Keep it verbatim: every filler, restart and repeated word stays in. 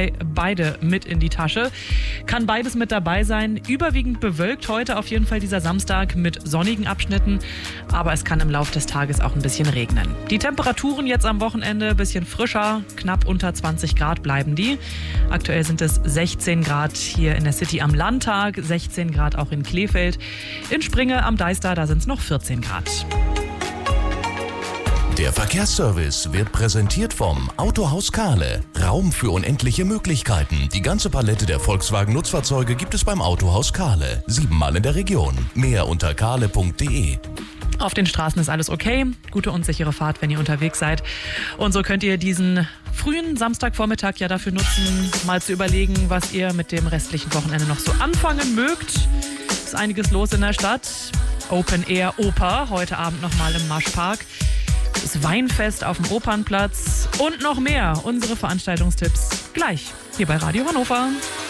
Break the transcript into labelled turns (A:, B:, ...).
A: zwei beide mit in die Tasche. Kann beides mit dabei sein. Überwiegend bewölkt heute auf jeden Fall dieser Samstag mit sonnigen Abschnitten. Aber es kann im Laufe des Tages auch ein bisschen regnen. Die Temperaturen jetzt am Wochenende ein bisschen frischer. Knapp unter zwanzig Grad bleiben die. Aktuell sind es sechzehn Grad hier in der City am Landtag. sechzehn Grad auch in Kleefeld. In Springe am Deister, da sind es noch vierzehn Grad.
B: Der Verkehrsservice wird präsentiert vom Autohaus Kahle. Raum für unendliche Möglichkeiten. Die ganze Palette der Volkswagen-Nutzfahrzeuge gibt es beim Autohaus Kahle. Siebenmal in der Region. Mehr unter kahle punkt de.
A: Auf den Straßen ist alles okay. Gute und sichere Fahrt, wenn ihr unterwegs seid. Und so könnt ihr diesen frühen Samstagvormittag ja dafür nutzen, mal zu überlegen, was ihr mit dem restlichen Wochenende noch so anfangen mögt. Ist einiges los in der Stadt. Open Air Oper, heute Abend nochmal im Maschpark. Das Weinfest auf dem Opernplatz und noch mehr. Unsere Veranstaltungstipps gleich hier bei Radio Hannover.